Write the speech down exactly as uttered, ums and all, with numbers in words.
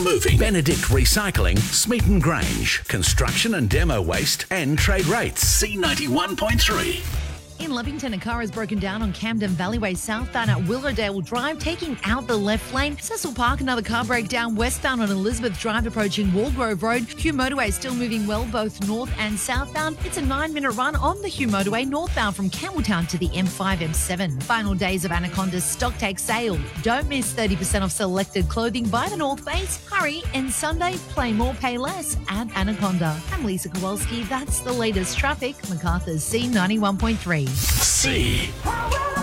Moving. Benedict Recycling, Smeaton Grange. Construction and demo waste and trade rates. C ninety-one point three. In Lovington, a car has broken down on Camden Valleyway southbound at Willowdale Drive, taking out the left lane. Cecil Park, another car breakdown westbound on Elizabeth Drive approaching Walgrove Road. Hugh Motorway still moving well both north and southbound. It's a nine-minute run on the Hugh Motorway northbound from Campbelltown to the M five M seven. Final days of Anaconda's stock take sale. Don't miss thirty percent off selected clothing by the North Face. Hurry, and Sunday, play more, pay less at Anaconda. I'm Lisa Kowalski. That's the latest traffic. MacArthur's C ninety-one point three. C.